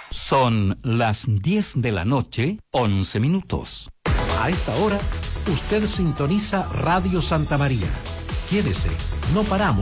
Son las 10 de la noche, 11 minutos. A esta hora, usted sintoniza Radio Santa María. Quédese, no paramos.